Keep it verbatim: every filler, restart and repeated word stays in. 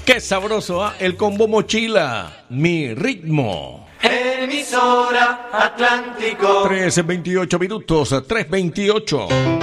Qué sabroso, ¿ah? El combo mochila, mi ritmo. Emisora Atlántico. tres veintiocho minutos, tres veintiocho.